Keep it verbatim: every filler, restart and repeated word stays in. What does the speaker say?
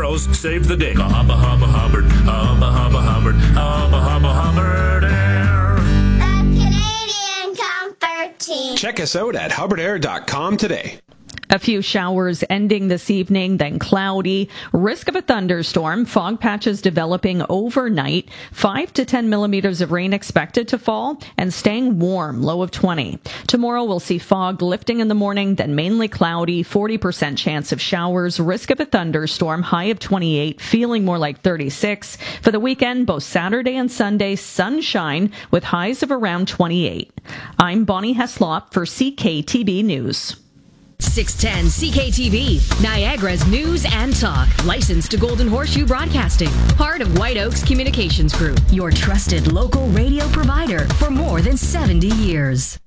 Someros saved the day. Hubba Hubba Hubbard, Hubba Hubba Hubbard, Hubba Hubba Hubbard Air. The Canadian Comfort Team. Check us out at hubbard air dot com today. A few showers ending this evening, then cloudy. Risk of a thunderstorm. Fog patches developing overnight. Five to ten millimeters of rain expected to fall and staying warm, low of twenty. Tomorrow we'll see fog lifting in the morning, then mainly cloudy. forty percent chance of showers. Risk of a thunderstorm. High of twenty-eight, feeling more like thirty-six. For the weekend, both Saturday and Sunday, sunshine with highs of around twenty-eight. I'm Bonnie Heslop for C K T B News. six ten C K T V, Niagara's news and talk. Licensed to Golden Horseshoe Broadcasting. Part of White Oaks Communications Group. Your trusted local radio provider for more than seventy years.